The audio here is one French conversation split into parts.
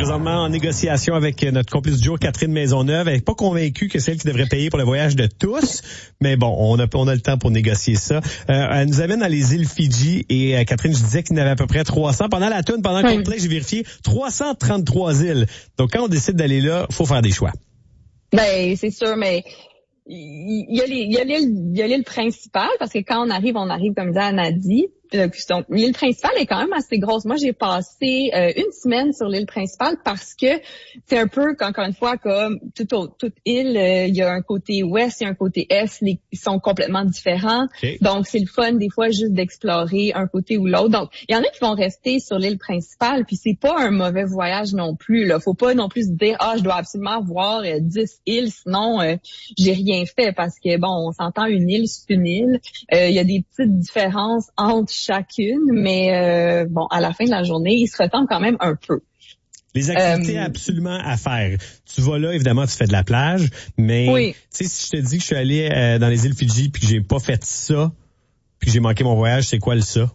présentement en négociation avec notre complice du jour, Catherine Maisonneuve. Elle n'est pas convaincue que c'est elle qui devrait payer pour le voyage de tous, mais bon, on a le temps pour négocier ça. Elle nous amène dans les îles Fidji et Catherine, je disais qu'il y en avait à peu près 300. Pendant la toune, pendant le complet, j'ai vérifié 333 îles. Donc quand on décide d'aller là, faut faire des choix. Ben, c'est sûr, mais il y a l'île principale, parce que quand on arrive comme disait Anadi. Donc, l'île principale est quand même assez grosse. Moi, j'ai passé une semaine sur l'île principale parce que c'est un peu, encore une fois, comme toute île, il y a un côté ouest, il y a un côté est, ils sont complètement différents. Okay. Donc, c'est le fun des fois juste d'explorer un côté ou l'autre. Donc, il y en a qui vont rester sur l'île principale, puis c'est pas un mauvais voyage non plus. Là, faut pas non plus se dire je dois absolument voir 10 îles, sinon j'ai rien fait, parce que bon, on s'entend, une île, c'est une île. Il y a des petites différences entre chacune, mais bon, à la fin de la journée, ils se ressemblent quand même un peu. Les activités absolument à faire. Tu vas là, évidemment, tu fais de la plage, mais tu sais, si je te dis que je suis allé dans les îles Fidji puis que j'ai pas fait ça, puis que j'ai manqué mon voyage, c'est quoi ça?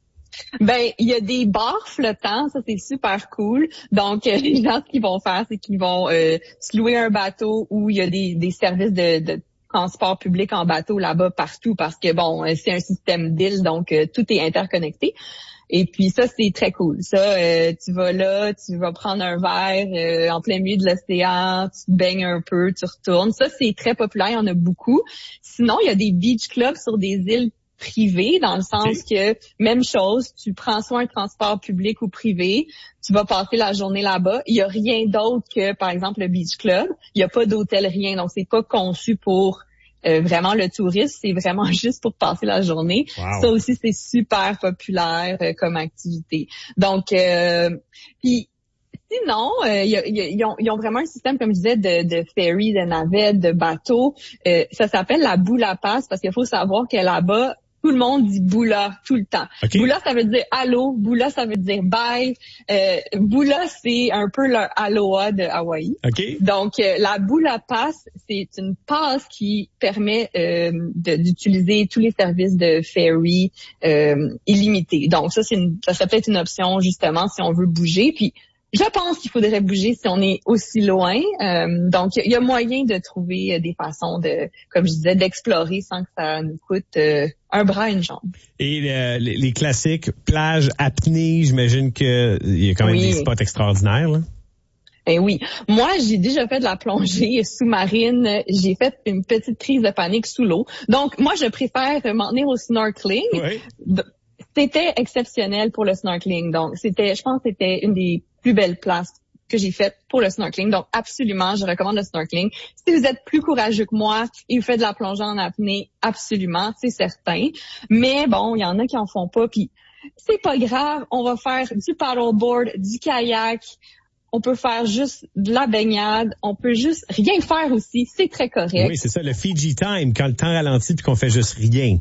Ben, il y a des bars flottants, ça c'est super cool. Donc, les gens, ce qu'ils vont faire, c'est qu'ils vont se louer un bateau où il y a des services de transport public en bateau là-bas partout, parce que bon, c'est un système d'îles, donc tout est interconnecté. Et puis ça, c'est très cool. Ça, tu vas là, tu vas prendre un verre en plein milieu de l'océan, tu te baignes un peu, tu retournes. Ça, c'est très populaire, il y en a beaucoup. Sinon, il y a des beach clubs sur des îles privées, dans le sens que, même chose, tu prends soit un transport public ou privé, tu vas passer la journée là-bas. Il y a rien d'autre que, par exemple, le beach club. Il y a pas d'hôtel, rien. Donc, c'est pas conçu pour vraiment le tourisme, c'est vraiment juste pour passer la journée. Wow. Ça aussi, c'est super populaire comme activité. Donc, puis sinon, ils ont vraiment un système, comme je disais, de ferry, de navette, de bateau. Ça s'appelle la boula pass, parce qu'il faut savoir que là-bas, tout le monde dit boula tout le temps. Okay. Boula, ça veut dire allô. Boula, ça veut dire bye. Boula, c'est un peu leur aloha de Hawaï. Okay. Donc, la boula pass, c'est une passe qui permet d'utiliser tous les services de ferry illimités. Donc, ça serait peut-être une option, justement, si on veut bouger. Puis, je pense qu'il faudrait bouger si on est aussi loin. Donc, il y a moyen de trouver des façons comme je disais, d'explorer sans que ça nous coûte un bras et une jambe. Et les classiques, plage, apnée, j'imagine qu'il y a quand même des spots extraordinaires, là. Eh oui. Moi, j'ai déjà fait de la plongée sous-marine. J'ai fait une petite crise de panique sous l'eau. Donc, moi, je préfère m'en tenir au snorkeling. Oui. C'était exceptionnel pour le snorkeling. Donc, je pense que c'était une des plus belles places que j'ai faites pour le snorkeling. Donc, absolument, je recommande le snorkeling. Si vous êtes plus courageux que moi et vous faites de la plongée en apnée, absolument, c'est certain. Mais bon, il y en a qui en font pas, puis c'est pas grave. On va faire du paddleboard, du kayak. On peut faire juste de la baignade. On peut juste rien faire aussi. C'est très correct. Oui, c'est ça, le Fiji time, quand le temps ralentit puis qu'on fait juste rien.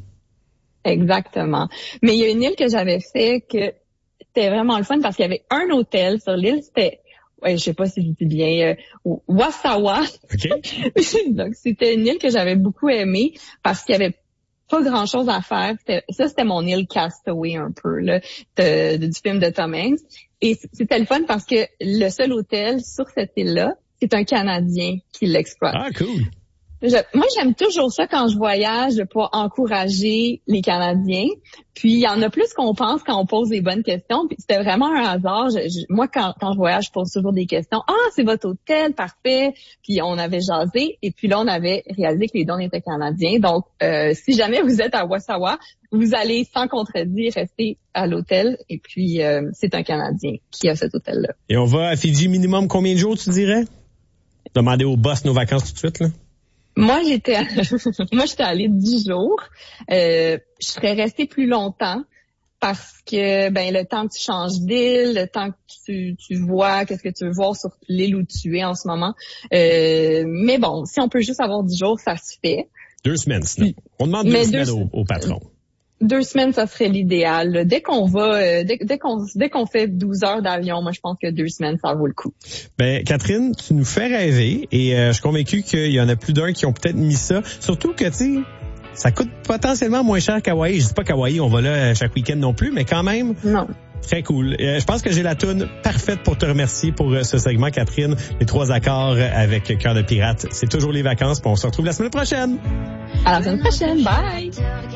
Exactement. Mais il y a une île que j'avais fait que c'était vraiment le fun, parce qu'il y avait un hôtel sur l'île. C'était, je sais pas si je dis bien, Wasawa. Okay. Donc, c'était une île que j'avais beaucoup aimée parce qu'il y avait pas grand chose à faire. C'était mon île Castaway un peu, là, du film de Tom Hanks. Et c'était le fun parce que le seul hôtel sur cette île-là, c'est un Canadien qui l'exploite. Ah, cool. Moi, j'aime toujours ça quand je voyage, de pouvoir encourager les Canadiens. Puis, il y en a plus qu'on pense quand on pose des bonnes questions. Puis, c'était vraiment un hasard. Moi, quand je voyage, je pose toujours des questions. Ah, c'est votre hôtel, parfait. Puis, on avait jasé. Et puis là, on avait réalisé que les dons étaient canadiens. Donc, si jamais vous êtes à Wasawa, vous allez sans contredire rester à l'hôtel. Et puis, c'est un Canadien qui a cet hôtel-là. Et on va à Fidji minimum combien de jours, tu dirais? Demander au boss nos vacances tout de suite, là. Moi, j'étais allée 10 jours. Je serais restée plus longtemps parce que le temps que tu changes d'île, le temps que tu vois qu'est-ce que tu veux voir sur l'île où tu es en ce moment. Mais bon, si on peut juste avoir 10 jours, ça se fait. 2 semaines, sinon. On demande 2 semaines au patron. 2 semaines, ça serait l'idéal. Là. Dès qu'on fait 12 heures d'avion, moi, je pense que 2 semaines, ça vaut le coup. Catherine, tu nous fais rêver et je suis convaincu qu'il y en a plus d'un qui ont peut-être mis ça. Surtout que, tu sais, ça coûte potentiellement moins cher qu'Hawaï. Je dis pas qu'Hawaï, on va là chaque week-end non plus, mais quand même. Non. Très cool. Je pense que j'ai la toune parfaite pour te remercier pour ce segment, Catherine. Les 3 accords avec Cœur de pirate. C'est toujours les vacances. On se retrouve la semaine prochaine. À la semaine prochaine. Bye!